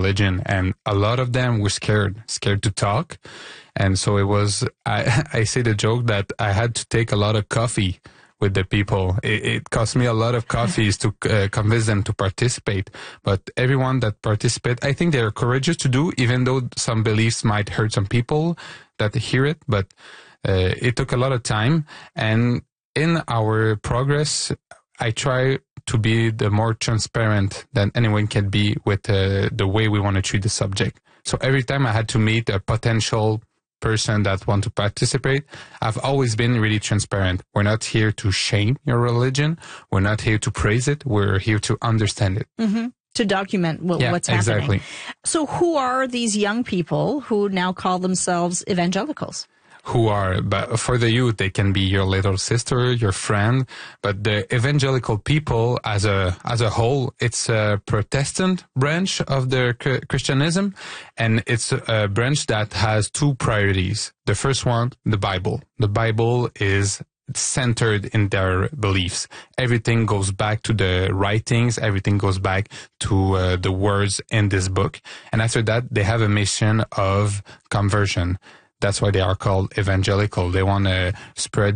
religion, and a lot of them were scared to talk. And so it was, I say the joke that I had to take a lot of coffee with the people. It cost me a lot of coffees to convince them to participate. But everyone that participated, I think they're courageous to do, even though some beliefs might hurt some people that hear it. But it took a lot of time. And in our progress, I try to be the more transparent than anyone can be with the way we want to treat the subject. So every time I had to meet a potential person that want to participate, I've always been really transparent. We're not here to shame your religion. We're not here to praise it. We're here to understand it. Mm-hmm. To document what's happening. Exactly. So who are these young people who now call themselves evangelicals? But for the youth, they can be your little sister, your friend. But the evangelical people as a whole, it's a Protestant branch of the Christianism, and it's a branch that has two priorities. The first one, the Bible. The Bible is centered in their beliefs. Everything goes back to the writings. Everything goes back to the words in this book. And after that, they have a mission of conversion. That's why they are called evangelical. They want to spread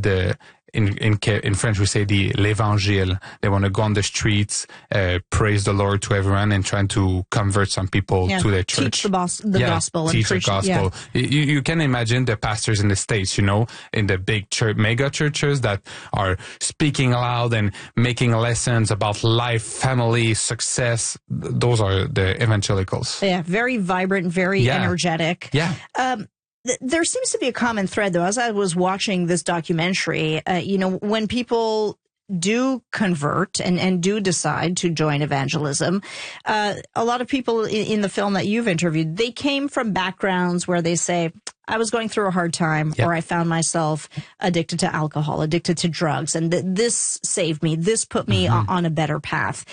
in French we say l'évangile. They want to go on the streets, praise the Lord to everyone, and trying to convert some people to the church. Teach the gospel. Teach and the gospel. Yeah. You can imagine the pastors in the States, in the big mega churches that are speaking loud and making lessons about life, family, success. Those are the evangelicals. Yeah, very vibrant, very energetic. Yeah. There seems to be a common thread, though, as I was watching this documentary. When people do convert and do decide to join evangelism, a lot of people in the film that you've interviewed, they came from backgrounds where they say, I was going through a hard time, or I found myself addicted to alcohol, addicted to drugs, and this saved me. This put me on a better path.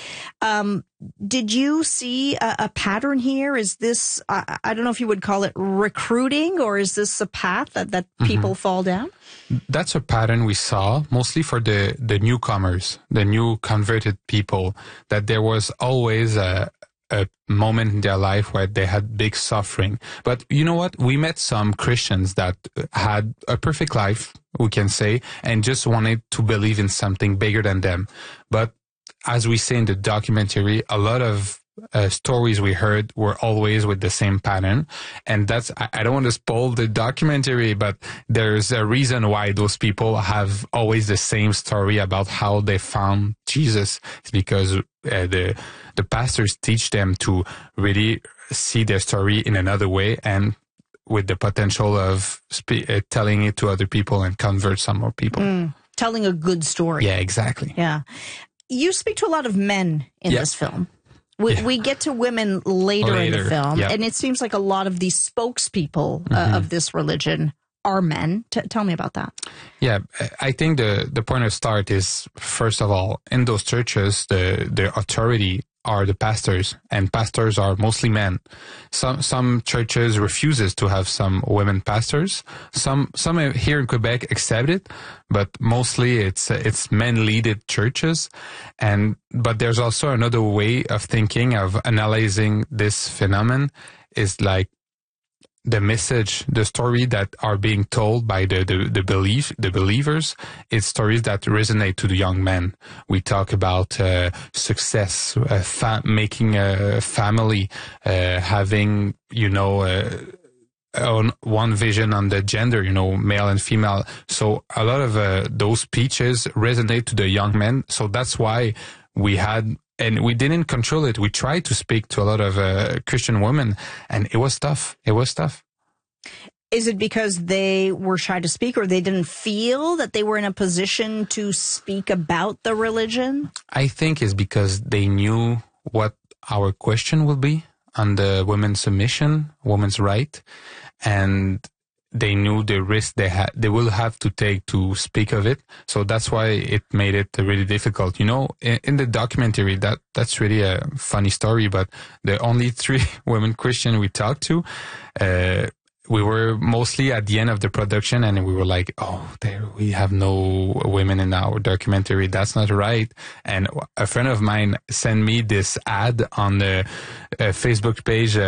Did you see a pattern here? Is this, I don't know if you would call it recruiting, or is this a path that people fall down? That's a pattern we saw mostly for the newcomers, the new converted people, that there was always a moment in their life where they had big suffering. But you know what? We met some Christians that had a perfect life, we can say, and just wanted to believe in something bigger than them. But as we say in the documentary, a lot of stories we heard were always with the same pattern. And that's, I don't want to spoil the documentary, but there's a reason why those people have always the same story about how they found Jesus. It's because the pastors teach them to really see their story in another way, and with the potential of telling it to other people and convert some more people. Telling a good story. Yeah, exactly. Yeah. You speak to a lot of men in this film. We get to women later in the film, and it seems like a lot of these spokespeople of this religion are men. Tell me about that. Yeah, I think the point of start is, first of all, in those churches, the authority are the pastors, and pastors are mostly men. Some churches refuses to have some women pastors. Some here in Quebec accept it, but mostly it's men-leaded churches. But there's also another way of thinking, of analyzing this phenomenon, is like the message, the story that are being told by the believers, it's stories that resonate to the young men. We talk about success, making a family, having, one vision on the gender, male and female. So a lot of those speeches resonate to the young men. So that's why we had, and we didn't control it. We tried to speak to a lot of Christian women, and it was tough. It was tough. Is it because they were shy to speak, or they didn't feel that they were in a position to speak about the religion? I think it's because they knew what our question will be on the women's submission, women's right, and they knew the risk they will have to take to speak of it. So that's why it made it really difficult. In the documentary, that's really a funny story, but the only 3 women Christian we talked to, we were mostly at the end of the production, and we were like, we have no women in our documentary. That's not right. And a friend of mine sent me this ad on the Facebook page,